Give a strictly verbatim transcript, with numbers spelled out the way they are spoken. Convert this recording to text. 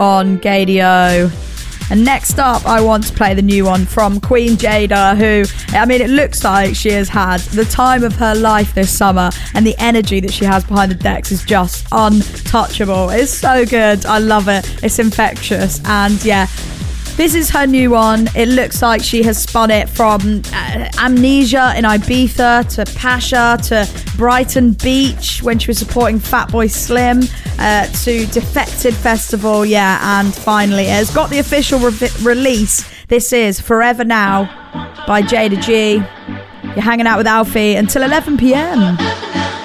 on Gadio. And next up, I want to play the new one from Queen Jada, who, I mean, it looks like she has had the time of her life this summer, and the energy that she has behind the decks is just untouchable. It's so good. I love it. It's infectious. And yeah, this is her new one. It looks like she has spun it from uh, Amnesia in Ibiza to Pasha to Brighton Beach when she was supporting Fatboy Slim uh, to Defected Festival. Yeah, and finally it has got the official re- release. This is Forever Now by Jada G. You're hanging out with Alfie until eleven p.m.